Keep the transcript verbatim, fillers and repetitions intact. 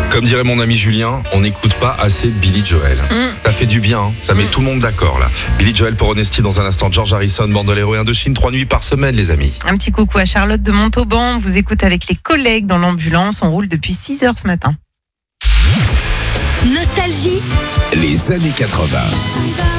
Comme dirait mon ami Julien, on n'écoute pas assez Billy Joel. Mm. Ça fait du bien, hein, ça met Mm. tout le monde d'accord là. Billy Joel pour Honesty dans un instant. George Harrison, Bandolero et Indochine, trois nuits par semaine les amis. Un petit coucou à Charlotte de Montauban. On vous écoute avec les collègues dans l'ambulance. On roule depuis six heures ce matin. Nostalgie. Les années quatre-vingts.